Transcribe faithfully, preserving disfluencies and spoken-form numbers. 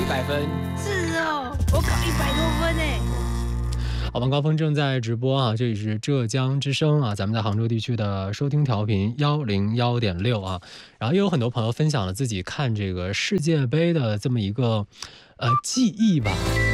一百分。 是哦，我考一百多分哎。 好，晚高峰正在直播啊，这里是浙江之声啊，咱们在杭州地区的收听调频幺零幺点六啊。然后也有很多朋友分享了自己看这个世界杯的这么一个呃记忆吧。